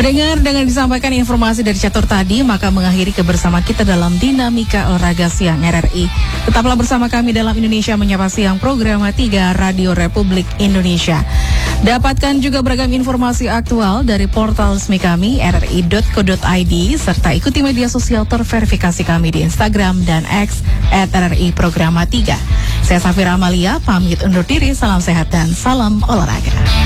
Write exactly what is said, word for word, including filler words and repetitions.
Pendengar, dengan disampaikan informasi dari Catur tadi, maka mengakhiri kebersamaan kita dalam Dinamika Olahraga Siang R R I. Tetaplah bersama kami dalam Indonesia Menyapa Siang, program tiga Radio Republik Indonesia. Dapatkan juga beragam informasi aktual dari portal resmi kami r r i dot co dot i d serta ikuti media sosial terverifikasi kami di Instagram dan X at R R I Programa tiga. Saya Safira Amalia, pamit undur diri, salam sehat dan salam olahraga.